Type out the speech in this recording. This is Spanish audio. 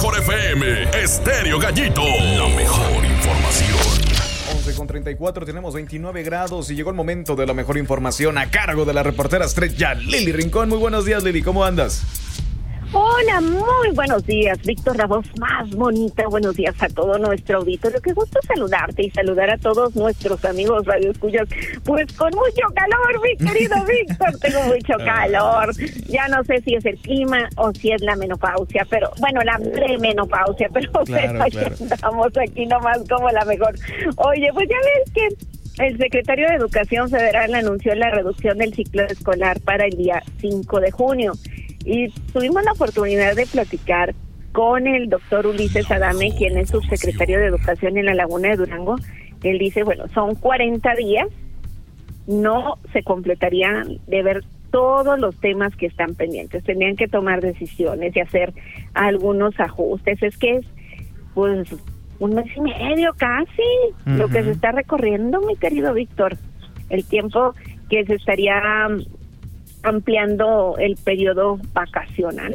mejor FM, Estéreo Gallito, la mejor información. 11:34, tenemos 29 grados y llegó el momento de la mejor información a cargo de la reportera estrella Lili Rincón. Muy buenos días, Lili, ¿cómo andas? Hola, muy buenos días, Víctor, la voz más bonita. Buenos días a todo nuestro auditorio. Qué gusto saludarte y saludar a todos nuestros amigos radioescuchas. Pues con mucho calor, mi querido Víctor, tengo mucho calor. Ya no sé si es el clima o si es la menopausia, pero bueno, la premenopausia, pero estamos aquí nomás como la mejor. Oye, pues ya ves que el secretario de Educación Federal anunció la reducción del ciclo escolar para el día 5 de junio. Y tuvimos la oportunidad de platicar con el doctor Ulises Adame, quien es subsecretario de Educación en la Laguna de Durango. Él dice, bueno, son 40 días, no se completarían de ver todos los temas que están pendientes. Tenían que tomar decisiones y hacer algunos ajustes. Es que es, pues, 1 mes y medio casi, lo que se está recorriendo, mi querido Víctor. El tiempo que se estaría ampliando el periodo vacacional.